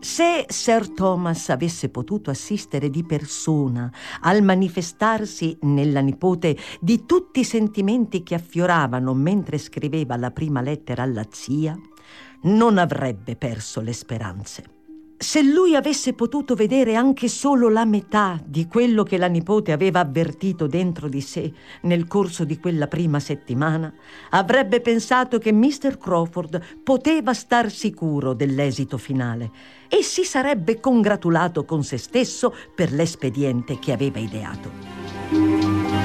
Se Sir Thomas avesse potuto assistere di persona al manifestarsi nella nipote di tutti i sentimenti che affioravano mentre scriveva la prima lettera alla zia, non avrebbe perso le speranze. Se lui avesse potuto vedere anche solo la metà di quello che la nipote aveva avvertito dentro di sé nel corso di quella prima settimana, avrebbe pensato che Mr. Crawford poteva star sicuro dell'esito finale e si sarebbe congratulato con se stesso per l'espediente che aveva ideato.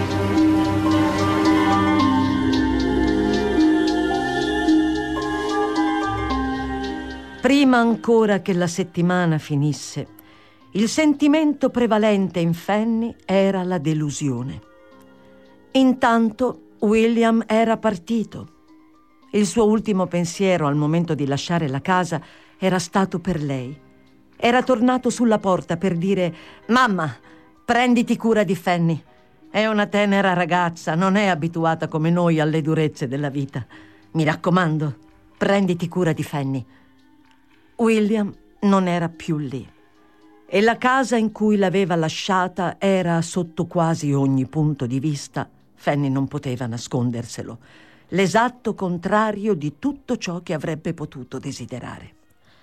Prima ancora che la settimana finisse, il sentimento prevalente in Fanny era la delusione. Intanto William era partito. Il suo ultimo pensiero al momento di lasciare la casa era stato per lei. Era tornato sulla porta per dire: «Mamma, prenditi cura di Fanny. È una tenera ragazza, non è abituata come noi alle durezze della vita. Mi raccomando, prenditi cura di Fanny». William non era più lì e la casa in cui l'aveva lasciata era, sotto quasi ogni punto di vista, Fanny non poteva nasconderselo, l'esatto contrario di tutto ciò che avrebbe potuto desiderare.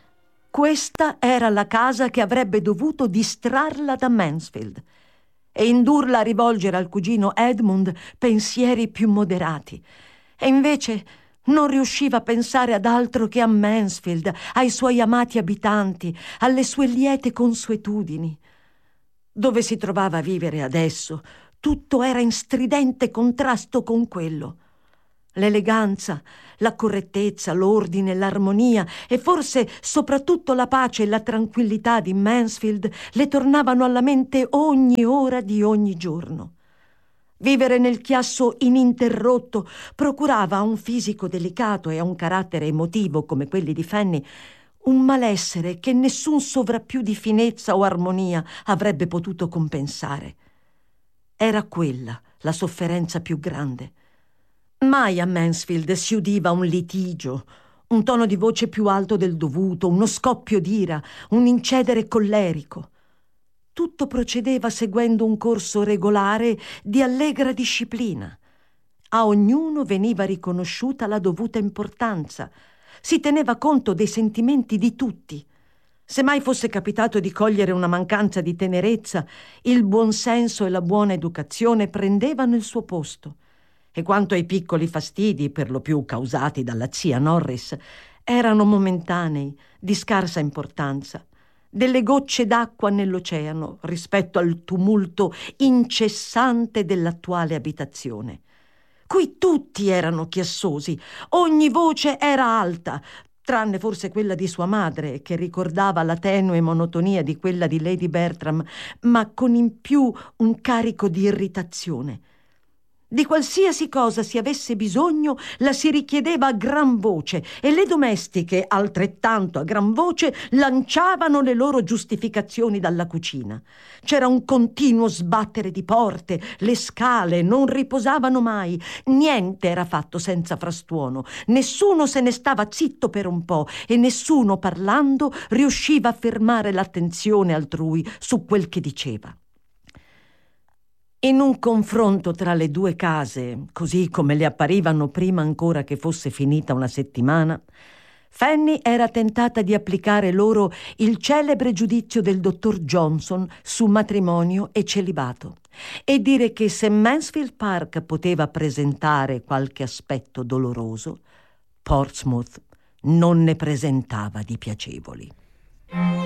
Questa era la casa che avrebbe dovuto distrarla da Mansfield e indurla a rivolgere al cugino Edmund pensieri più moderati. E invece non riusciva a pensare ad altro che a Mansfield, ai suoi amati abitanti, alle sue liete consuetudini. Dove si trovava a vivere adesso, tutto era in stridente contrasto con quello. L'eleganza, la correttezza, l'ordine, l'armonia e forse soprattutto la pace e la tranquillità di Mansfield le tornavano alla mente ogni ora di ogni giorno. Vivere nel chiasso ininterrotto procurava a un fisico delicato e a un carattere emotivo come quelli di Fanny un malessere che nessun sovrappiù di finezza o armonia avrebbe potuto compensare. Era quella la sofferenza più grande. Mai a Mansfield si udiva un litigio, un tono di voce più alto del dovuto, uno scoppio d'ira, un incedere collerico. Tutto procedeva seguendo un corso regolare di allegra disciplina. A ognuno veniva riconosciuta la dovuta importanza. Si teneva conto dei sentimenti di tutti. Se mai fosse capitato di cogliere una mancanza di tenerezza, il buon senso e la buona educazione prendevano il suo posto. E quanto ai piccoli fastidi, per lo più causati dalla zia Norris, erano momentanei, di scarsa importanza, delle gocce d'acqua nell'oceano rispetto al tumulto incessante dell'attuale abitazione. Qui tutti erano chiassosi, ogni voce era alta, tranne forse quella di sua madre, che ricordava la tenue monotonia di quella di Lady Bertram, ma con in più un carico di irritazione. Di qualsiasi cosa si avesse bisogno la si richiedeva a gran voce e le domestiche, altrettanto a gran voce, lanciavano le loro giustificazioni dalla cucina. C'era un continuo sbattere di porte, le scale non riposavano mai, niente era fatto senza frastuono, nessuno se ne stava zitto per un po' e nessuno parlando riusciva a fermare l'attenzione altrui su quel che diceva. In un confronto tra le due case, così come le apparivano prima ancora che fosse finita una settimana, Fanny era tentata di applicare loro il celebre giudizio del dottor Johnson su matrimonio e celibato e dire che se Mansfield Park poteva presentare qualche aspetto doloroso, Portsmouth non ne presentava di piacevoli.